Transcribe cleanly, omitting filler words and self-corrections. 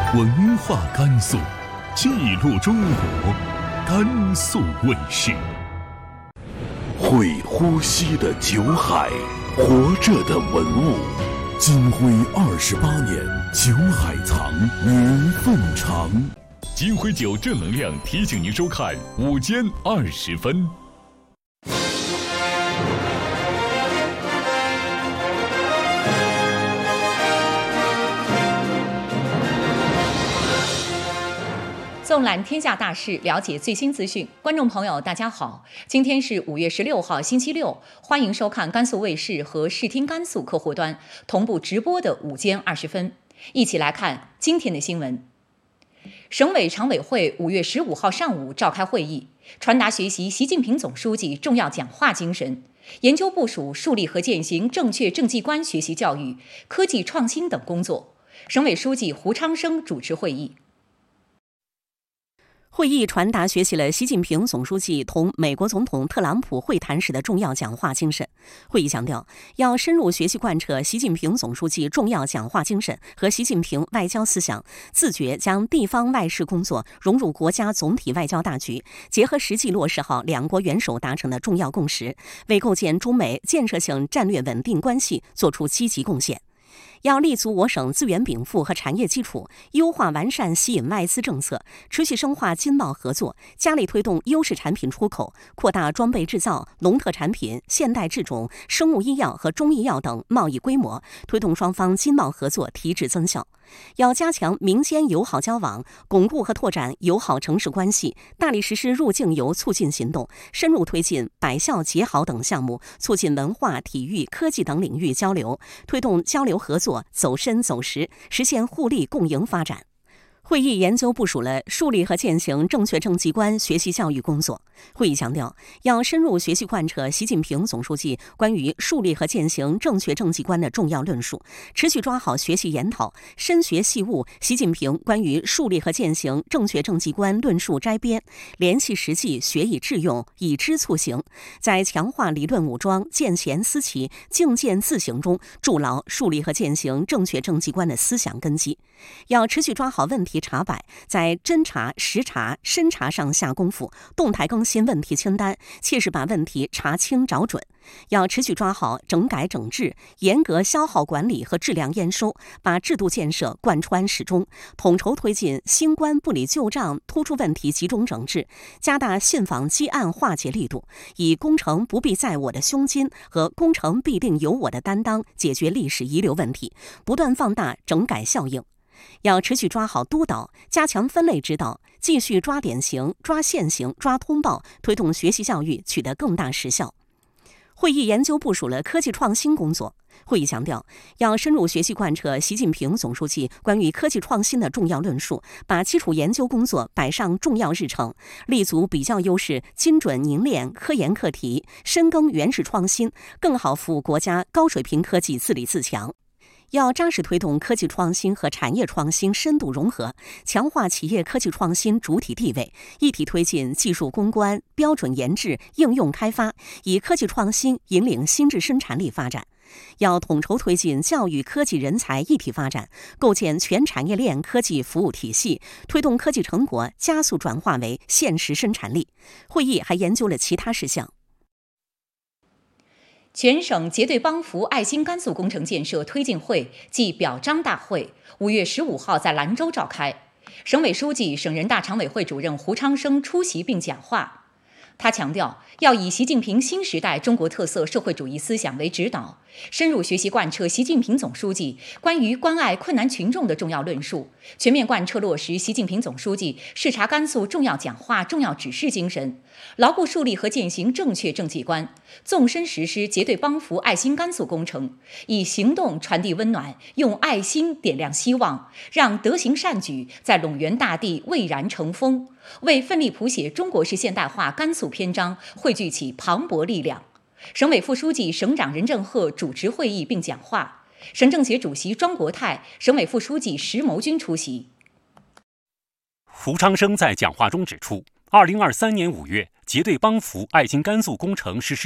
文化甘肃，记录中国，甘肃卫视。会呼吸的酒海，活着的文物。金辉28年，酒海藏，名愤长。金辉酒正能量提醒您收看午间20分。 纵览天下大事，了解最新资讯。观众朋友，大家好，今天是5月16号，星期六，欢迎收看甘肃卫视和视听甘肃客户端同步直播的午间20分。一起来看今天的新闻。省委常委会5月15号上午召开会议，传达学习习近平总书记重要讲话精神，研究部署树立和践行正确政绩观学习教育、科技创新等工作。省委书记胡昌生主持会议。 会议传达学习了习近平总书记同美国总统特朗普会谈时的重要讲话精神。会议强调，要深入学习贯彻习近平总书记重要讲话精神和习近平外交思想，自觉将地方外事工作融入国家总体外交大局，结合实际落实好两国元首达成的重要共识，为构建中美建设性战略稳定关系作出积极贡献。要立足我省资源禀赋和产业基础，优化完善吸引外资政策，持续深化经贸合作，加力推动优势产品出口，扩大装备制造、农特产品、现代制种、生物医药和中医药等贸易规模，推动双方经贸合作提质增效。要加强民间友好交往，巩固和拓展友好城市关系，大力实施入境游促进行动，深入推进百校结好等项目，促进文化、体育、科技等领域交流，推动交流合作走深走实，实现互利共赢发展。会议研究部署了树立和践行正确政绩观学习教育工作。会议强调，要深入学习贯彻习近平总书记关于树立和践行正确政绩观的重要论述，持续抓好学习研讨，深学细悟习近平关于树立和践行正确政绩观论述摘编，联系实际，学以致用，以知促行，在强化理论武装、见贤思齐、境见自省中筑牢树立和践行正确政绩观的思想根基。要持续抓好问题查摆，在侦查、实查、深查上下功夫，动态更新问题清单，切实把问题查清找准。要持续抓好整改整治，严格消耗管理和质量验收，把制度建设贯穿始终，统筹推进新官不理旧账突出问题集中整治，加大信访积案化解力度，以工程不必在我的胸襟和工程必定有我的担当解决历史遗留问题，不断放大整改效应。要持续抓好督导，加强分类指导，继续抓典型、抓现行、抓通报，推动学习教育取得更大实效。会议研究部署了科技创新工作。会议强调，要深入学习贯彻习近平总书记关于科技创新的重要论述，把基础研究工作摆上重要日程，立足比较优势，精准凝练科研课题，深耕原始创新，更好服务国家高水平科技自立自强。要扎实推动科技创新和产业创新深度融合，强化企业科技创新主体地位，一体推进技术攻关、标准研制、应用开发，以科技创新引领新质生产力发展。要统筹推进教育科技人才一体发展，构建全产业链科技服务体系，推动科技成果加速转化为现实生产力。会议还研究了其他事项。 全省结对帮扶爱心甘肃工程建设推进会暨表彰大会5月15号在兰州召开，省委书记、省人大常委会主任胡昌生出席并讲话。他强调，要以习近平新时代中国特色社会主义思想为指导，深入学习贯彻习近平总书记关于关爱困难群众的重要论述，全面贯彻落实习近平总书记视察甘肃重要讲话、重要指示精神，牢固树立和践行正确政绩观，纵深实施结对帮扶爱心甘肃工程，以行动传递温暖，用爱心点亮希望，让德行善举在陇源大地蔚然成风，为奋力谱写中国式现代化甘肃篇章汇聚起磅礴力量。省委副书记、省长任正鹤主持会议并讲话，省政协主席庄国泰、省委副书记石谋军出席。 胡昌生在讲话中指出，2023年5月，结对帮扶爱心甘肃工程实施